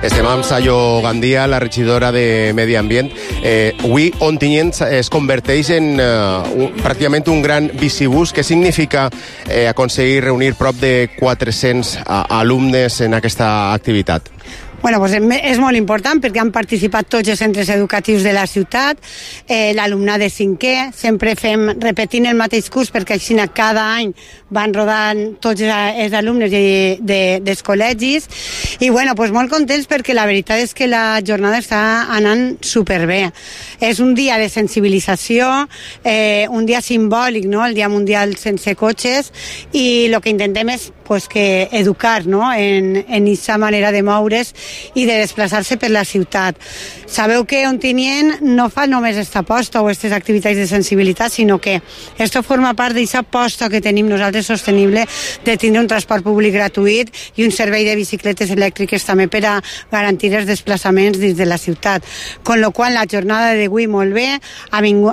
Estem amb Sayo Gandia, la regidora de Medi Ambient. Avui Ontinyent es converteix en pràcticament un gran bicibús. Què significa aconseguir reunir prop de 400 alumnes en aquesta activitat? Bueno, pues és molt important perquè han participat tots els centres educatius de la ciutat, l'alumnat de 5è, sempre fem repetint el mateix curs perquè així cada any van rodant tots els alumnes dels col·legis i bueno, pues molt contents perquè la veritat és que la jornada està anant superbé. És un dia de sensibilització, un dia simbòlic, no? El Dia Mundial Sense Cotxes, i el que intentem és pues, que educar, no? en aquesta manera de moure's i de desplaçar-se per la ciutat. Sabeu que Ontinyent no fa només aquesta aposta o aquestes activitats de sensibilitat, sinó que esto forma part d'aquesta aposta que tenim nosaltres sostenible de tindre un transport públic gratuït i un servei de bicicletes elèctriques també per a garantir els desplaçaments dins de la ciutat. Con lo qual la jornada d'avui molt bé,